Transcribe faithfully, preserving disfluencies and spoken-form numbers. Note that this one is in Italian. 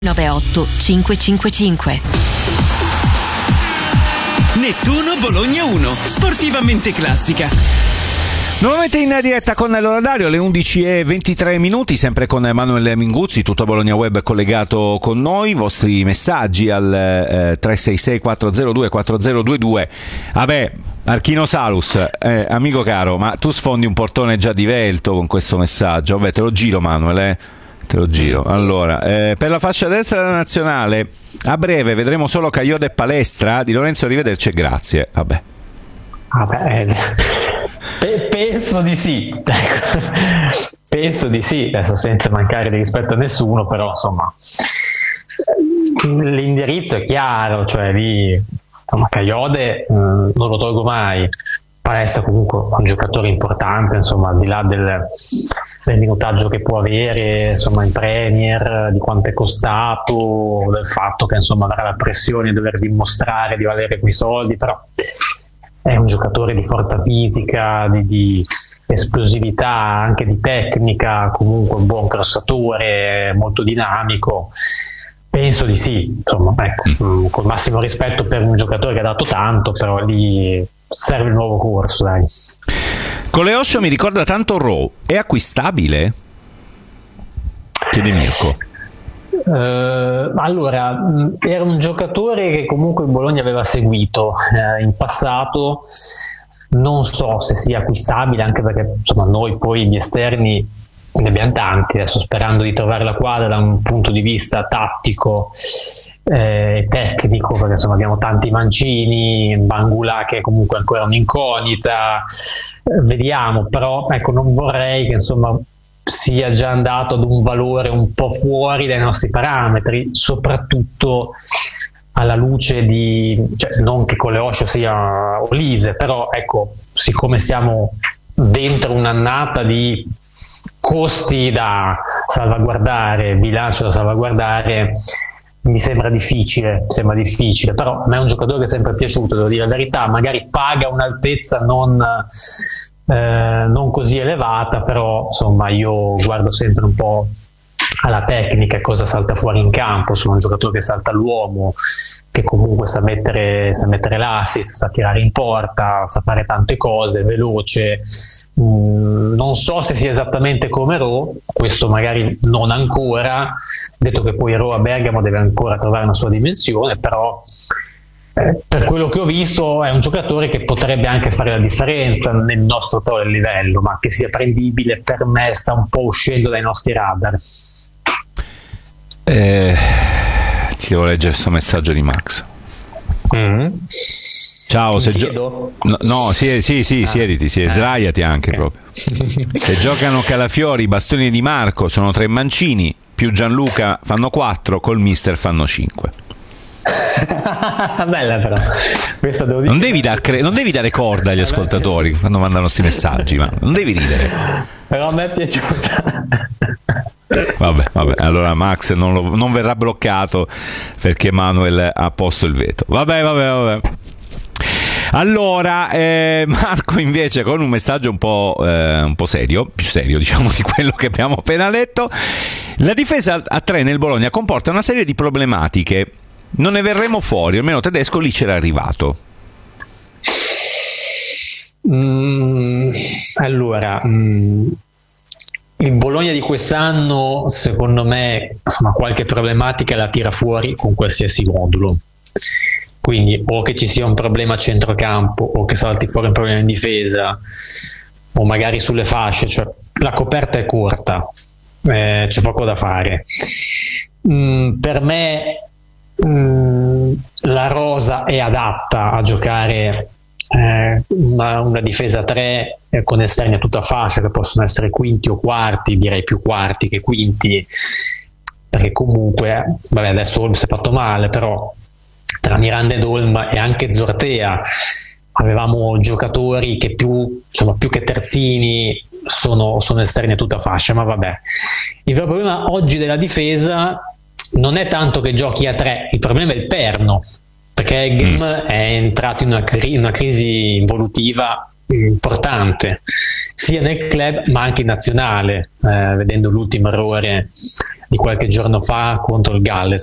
nove otto cinque cinque cinque. Nettuno Bologna uno, sportivamente classica. Nuovamente in diretta con l'orario alle undici e ventitré minuti, sempre con Emanuele Minguzzi, tutto Bologna Web collegato con noi, vostri messaggi al eh, tre sei sei quattro zero due quattro zero due due. Vabbè, Archino Salus, eh, amico caro, ma tu sfondi un portone già divelto con questo messaggio. Vabbè, te lo giro, Manuel, eh. Te lo giro. Allora, eh, per la fascia destra della nazionale, a breve vedremo solo Caioda e Palestra. Di Lorenzo, arrivederci e grazie. Vabbè. Vabbè, pe- penso di sì. Penso di sì, adesso senza mancare di rispetto a nessuno, però insomma l'indirizzo è chiaro, cioè lì insomma, Caiode mh, non lo tolgo mai. Palestra comunque un giocatore importante, insomma, al di là del, del minutaggio che può avere, insomma, in Premier, di quanto è costato, del fatto che insomma avrà la pressione di dover dimostrare di valere quei soldi, però è un giocatore di forza fisica, di, di esplosività, anche di tecnica, comunque un buon crossatore, molto dinamico. Penso di sì, insomma, ecco, mm. con massimo rispetto per un giocatore che ha dato tanto, però lì serve il nuovo corso, dai. Coleoscio mi ricorda tanto Raw, è acquistabile? Chiede Mirko. Uh, allora, era un giocatore che comunque il Bologna aveva seguito eh, in passato, non so se sia acquistabile, anche perché insomma noi poi gli esterni ne abbiamo tanti, adesso sperando di trovare la quadra da un punto di vista tattico e eh, tecnico, perché insomma abbiamo tanti mancini, Bangula che è comunque ancora un'incognita, eh, vediamo, però ecco, non vorrei che insomma sia già andato ad un valore un po' fuori dai nostri parametri, soprattutto alla luce di, cioè, non che Coleoscio sia Olise, però ecco, siccome siamo dentro un'annata di costi da salvaguardare, bilancio da salvaguardare, mi sembra difficile, sembra difficile, però a me è un giocatore che è sempre piaciuto, devo dire la verità, magari paga un'altezza non, eh, non così elevata, però insomma io guardo sempre un po' alla tecnica e cosa salta fuori in campo. Sono un giocatore che salta all'uomo, che comunque sa mettere, sa mettere l'assist, sa tirare in porta, sa fare tante cose, veloce. Mm, non so se sia esattamente come Ro, questo magari non ancora, detto che poi Ro a Bergamo deve ancora trovare una sua dimensione, però eh, per quello che ho visto è un giocatore che potrebbe anche fare la differenza nel nostro toro del livello, ma che sia prendibile per me sta un po' uscendo dai nostri radar. Eh, ti devo leggere questo messaggio di Max. Mm. Ciao, se gio- no, no sì, sì, sì, ah. siediti, sì, sdraiati anche okay. proprio. Se giocano Calafiori, i bastoni di Marco sono tre mancini, più Gianluca fanno quattro, col mister fanno cinque. Bella però. Questa devo dire. Non devi, dar cre- non devi dare corda agli ascoltatori quando mandano questi messaggi, ma non devi ridere. Però a me è piaciuta. Vabbè, vabbè, allora Max non, lo, non verrà bloccato perché Manuel ha posto il veto. Vabbè, vabbè, vabbè. Allora, eh, Marco invece con un messaggio un po', eh, un po' serio, più serio diciamo di quello che abbiamo appena letto. La difesa a tre nel Bologna comporta una serie di problematiche. Non ne verremo fuori, almeno Tedesco lì c'era arrivato. Mm, allora... Mm. Il Bologna di quest'anno, secondo me, insomma, qualche problematica la tira fuori con qualsiasi modulo. Quindi o che ci sia un problema a centrocampo, o che salti fuori un problema in difesa, o magari sulle fasce. Cioè, la coperta è corta, eh, c'è poco da fare. Mm, per me mm, la rosa è adatta a giocare eh, una, una difesa a tre eh, con esterni a tutta fascia, che possono essere quinti o quarti, direi più quarti che quinti, perché comunque vabbè, adesso Olm si è fatto male, però tra Miranda ed Olm e anche Zortea avevamo giocatori che più, insomma, più che terzini sono, sono esterni a tutta fascia. Ma vabbè, il vero problema oggi della difesa non è tanto che giochi a tre, il problema è il perno, perché Eggem mm. è entrato in una, cri- una crisi involutiva importante sia nel club ma anche in nazionale, eh, vedendo l'ultimo errore di qualche giorno fa contro il Galles.